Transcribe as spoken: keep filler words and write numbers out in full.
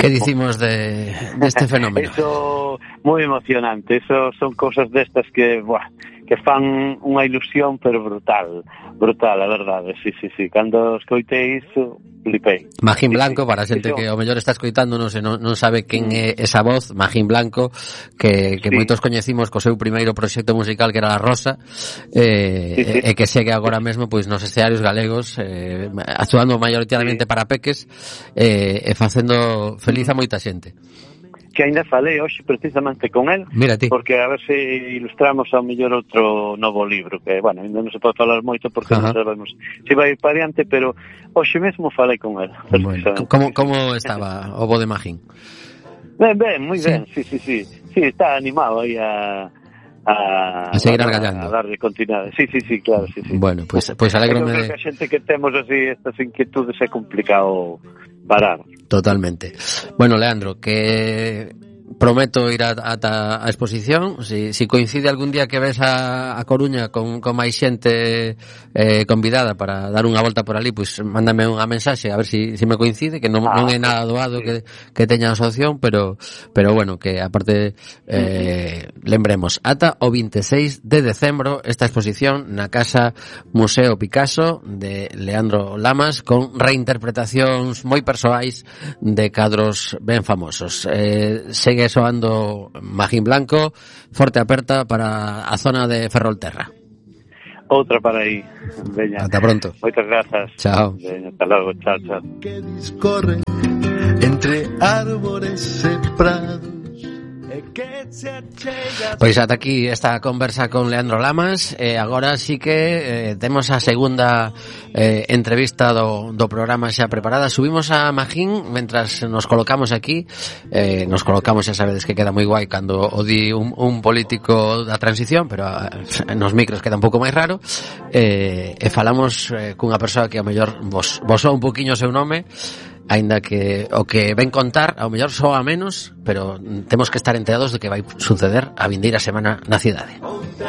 Que dicimos de deste fenómeno? Eso moi emocionante, eso son cousas destas que, buah, que fan unha ilusión, pero brutal, brutal, a verdade, sí, sí, sí, cando escoitei iso, flipei. Magín Blanco, para a xente que ao mellor está escoitándonos e non, non sabe quen é esa voz, Magín Blanco, que, que sí. moitos coñecimos co seu primeiro proxecto musical que era La Rosa, eh, sí, sí. e que segue agora mesmo pois nos escenarios galegos, eh, actuando maioritariamente sí. para peques, eh, e facendo feliz a moita xente. Que ainda falei hoxe precisamente con el, porque a ver se ilustramos ao mellor outro novo libro, que, bueno, ainda non se pode falar moito porque Ajá. non sabemos se vai para adiante, pero hoxe mesmo falei con el. Bueno, como, como estaba o bo de Magín? Ben, ben, moi ¿Sí? ben, sí, sí, sí, sí, está animado aí a... A, a seguir argallando, a darle continuidade. Sí, sí, sí, claro, sí, sí. Bueno, pois pues, pues alégrome de... que a xente que temos así estas inquietudes é complicado parar. Totalmente. Bueno, Leandro, que prometo ir ata a exposición. Si, si coincide algún día que ves a, a Coruña con, con máis xente eh, convidada para dar unha volta por ali, pois pues, mándame unha mensaxe a ver si, si me coincide, que non, ah, non é nada doado sí. que, que teña a opción, pero pero bueno, que aparte eh, uh-huh. lembremos, ata o veintiséis de decembro esta exposición na Casa Museo Picasso de Leandro Lamas, con reinterpretacións moi persoais de cadros ben famosos. Eh, segue soando Magín Blanco, forte aperta para a zona de Ferrolterra. Outra para aí. Veña. Ata pronto. Moitas grazas. Chao. Veña, hasta logo. Chao, chao. Que discorre entre árboles e prados. Pois ata aquí esta conversa con Leandro Lamas, e agora sí que eh, temos a segunda eh, entrevista do, do programa xa preparada. Subimos a Magín mentras nos colocamos aquí, eh, nos colocamos, xa sabedes que queda moi guai cando o di un, un político da transición, pero eh, nos micros queda un pouco máis raro, eh, e falamos eh, cunha persoa que ao mellor vos, vos soa un poquinho o seu nome, aínda que o que ven contar ao mellor soa menos, pero temos que estar enterados de que vai suceder a vindeira semana na cidade.